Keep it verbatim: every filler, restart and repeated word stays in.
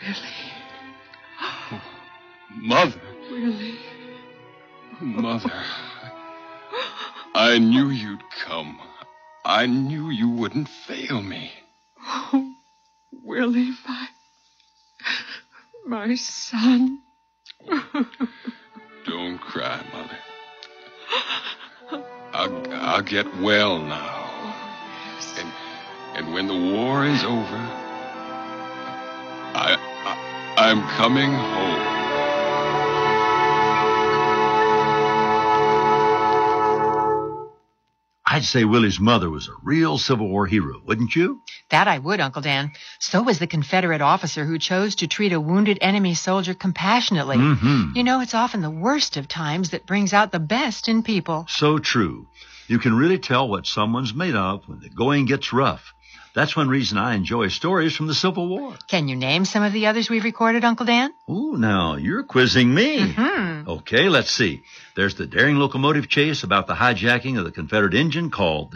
Willie. Oh, Mother. Willie. Mother. I knew you'd come. I knew you wouldn't fail me. Oh, Willie, my... my son. Don't cry, Mother. I'll, I'll get well now. Oh, yes. And, and when the war is over, I, I, I'm coming home. I'd say Willie's mother was a real Civil War hero, wouldn't you? That I would, Uncle Dan. So was the Confederate officer who chose to treat a wounded enemy soldier compassionately. Mm-hmm. You know, it's often the worst of times that brings out the best in people. So true. You can really tell what someone's made of when the going gets rough. That's one reason I enjoy stories from the Civil War. Can you name some of the others we've recorded, Uncle Dan? Ooh, now, you're quizzing me. Mm-hmm. Okay, let's see. There's the daring locomotive chase about the hijacking of the Confederate engine called